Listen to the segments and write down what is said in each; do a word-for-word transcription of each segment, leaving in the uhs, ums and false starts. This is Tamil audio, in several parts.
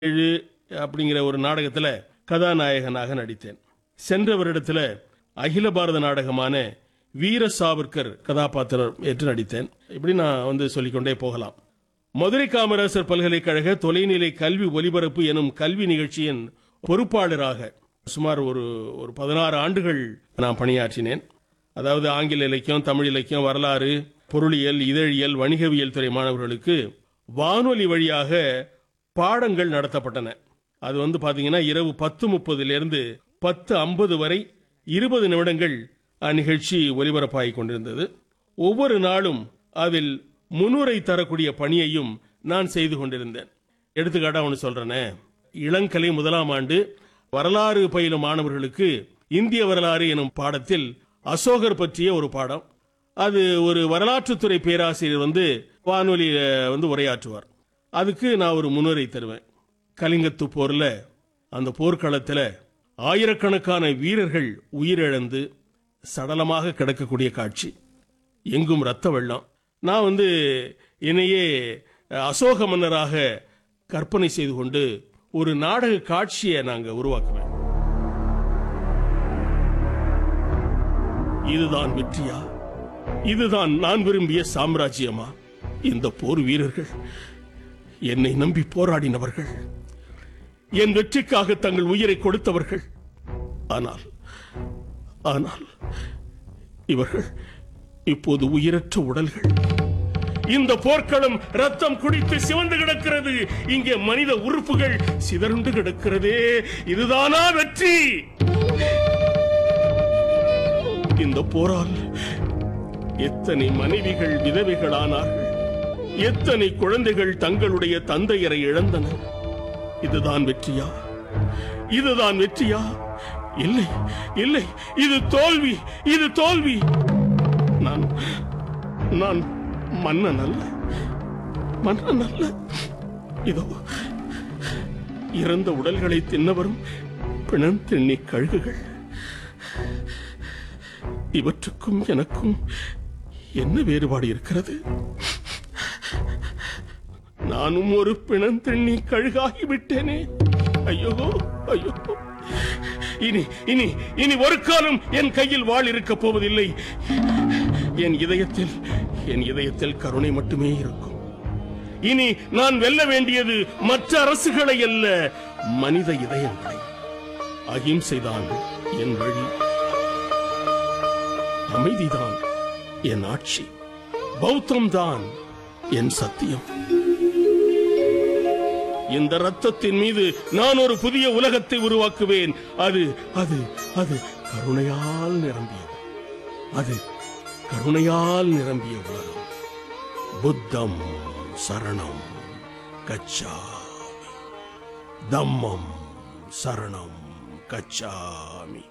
ஏழு அப்படிங்கிற ஒரு நாடகத்துல கதாநாயகனாக நடித்தேன். சென்ற வருடத்துல அகில பாரத நாடகமான வீர சாவர்கர் கதாபாத்திரம் ஏற்று நடித்தேன். இப்படி நான் வந்து சொல்லிக்கொண்டே போகலாம். மதுரை காமராசர் பல்கலைக்கழக தொலைநிலை கல்வி ஒலிபரப்பு எனும் கல்வி நிகழ்ச்சியின் பொறுப்பாளராக சுமார் ஒரு ஒரு பதினாறு ஆண்டுகள் நான் பணியாற்றினேன். அதாவது ஆங்கில இலக்கியம், தமிழ் இலக்கியம், வரலாறு, பொருளியல், இதழியல், வணிகவியல் துறை மாணவர்களுக்கு வானொலி வழியாக பாடங்கள் நடத்தப்பட்டன. அது வந்து பாத்தீங்கன்னா இரவு பத்து முப்பதிலிருந்து பத்து ஐம்பது வரை இருபது நிமிடங்கள் அந்நிகழ்ச்சி ஒலிபரப்பாகிக் கொண்டிருந்தது. ஒவ்வொரு நாளும் அதில் முன்னுரை தரக்கூடிய பணியையும் நான் செய்து கொண்டிருந்தேன். எடுத்துக்காட்டா ஒன்று சொல்றேனே, இளங்கலை முதலாம் ஆண்டு வரலாறு பயிலும் மாணவர்களுக்கு இந்திய வரலாறு எனும் பாடத்தில் அசோகர் பற்றிய ஒரு பாடம். அது ஒரு வரலாற்றுத்துறை பேராசிரியர் வந்து வானொலியில வந்து உரையாற்றுவார். அதுக்கு நான் ஒரு முன்னுரை தருவேன். கலிங்கத்து போர்ல அந்த போர்க்களத்தில் ஆயிரக்கணக்கான வீரர்கள் உயிரிழந்து சடலமாக கிடக்கக்கூடிய காட்சி, எங்கும் ரத்த வெள்ளம். நான் வந்து என்னையே அசோக மன்னராக கற்பனை செய்து கொண்டு ஒரு நாடக காட்சியை நாங்கள் உருவாக்குவேன். இதுதான் வெற்றியா? இதுதான் நான் விரும்பிய சாம்ராஜ்யமா? இந்த போர் வீரர்கள் என்னை நம்பி போராடினவர்கள், என் வெற்றிக்காக தங்கள் உயிரை கொடுத்தவர்கள். ஆனால் ஆனால் இவர்கள் இப்போது உயிரற்ற உடல்கள். இந்த போர்க்களம் ரத்தம் குடித்து சிவந்து கிடக்கிறது. இங்கே மனித உறுப்புகள் சிதறுண்டு கிடக்கிறதே. இதுதானா வெற்றி? இந்த போரால் எத்தனை மனைவிகள் விதவைகளானார்கள், எத்தனை குழந்தைகள் தங்களுடைய தந்தையரை இழந்தனர். இதுதான் வெற்றியா? இதுதான் வெற்றியா? இல்லை இல்லை, இது தோல்வி, இது தோல்வி. நான் நான் மன்னன் அல்ல, மன்னன் அல்ல. இதோ இறந்த உடல்களை தின்னவரும் பிணம் திண்ணி கழுகுகள். இவற்றுக்கும் எனக்கும் என்ன வேறுபாடு இருக்கிறது? நானும் ஒரு பிணம் திண்ணி கழுகாகிவிட்டேனே. ஐயோ ஐயோ, இனி இனி இனி ஒரு காலம் என் கையில் வாள் இருக்க போவதில்லை. என் இதயத்தில் என் இதயத்தில் கருணை மட்டுமே இருக்கும். இனி நான் வெல்ல வேண்டியது மற்ற அரசுகளை அல்ல, மனித இதயங்களை. அகிம்சைதான் என் வழி, அமைதிதான் என் ஆட்சி, பௌத்தம்தான் என் சத்தியம். இந்த ரத்தத்தின் மீது நான் ஒரு புதிய உலகத்தை உருவாக்குவேன். அது அது அது கருணையால் நிரம்பியது. அது கருணையால் நிரம்பிய உலகம். புத்தம் சரணம் கச்சாமி, தம்மம் சரணம் கச்சாமி.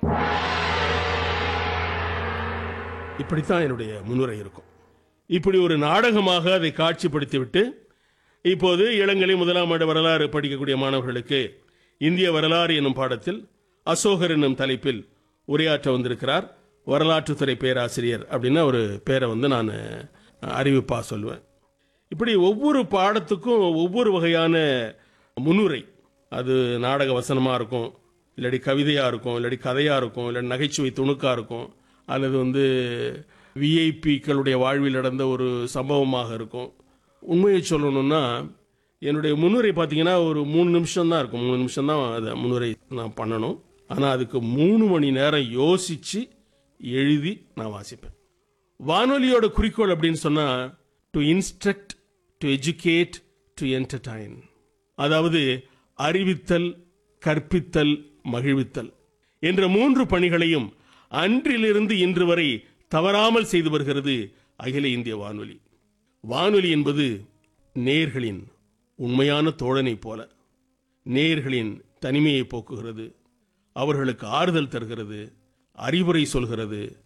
இப்படித்தான் என்னுடைய முன்னுரை இருக்கும். இப்படி ஒரு நாடகமாக அதை காட்சிப்படுத்திவிட்டு இப்போது இளங்கலை முதலாம் ஆண்டு வரலாறு படிக்கக்கூடிய மாணவர்களுக்கு இந்திய வரலாறு என்னும் பாடத்தில் அசோகர் என்னும் தலைப்பில் உரையாற்ற வந்திருக்கிறார் வரலாற்றுத்துறை பேராசிரியர் அப்படின்னு ஒரு பேரை வந்து நான் அறிவிப்பா சொல்லுவேன். இப்படி ஒவ்வொரு பாடத்துக்கும் ஒவ்வொரு வகையான முன்னுரை. அது நாடக வசனமா இருக்கும், இல்லாட்டி கவிதையா இருக்கும், இல்லாட்டி கதையா இருக்கும், இல்லாட்டி நகைச்சுவை துணுக்கா இருக்கும், அல்லது வந்து விஐபிக்களுடைய வாழ்வில் நடந்த ஒரு சம்பவமாக இருக்கும். உண்மையை சொல்லணும்னா என்னுடைய முன்னுரை பார்த்தீங்கன்னா ஒரு மூணு நிமிஷம் தான் இருக்கும். மூணு நிமிஷம் தான் அதை முன்னுரை நான் பண்ணணும். ஆனால் அதுக்கு மூணு மணி நேரம் யோசிச்சு எழுதி நான் வாசிப்பேன். வானொலியோட குறிக்கோள் அப்படின்னு சொன்னா to instruct, to educate, to entertain. அதாவது அறிவித்தல், கற்பித்தல், மகிழ்வித்தல் என்ற மூன்று பணிகளையும் அன்றிலிருந்து இன்று வரை தவறாமல் செய்து வருகிறது அகில இந்திய வானொலி. வானொலி என்பது நேயர்களின் உண்மையான தோழனை போல. நேயர்களின் தனிமையை போக்குகிறது, அவர்களுக்கு ஆறுதல் தருகிறது, அறிவுரை சொல்கிறது,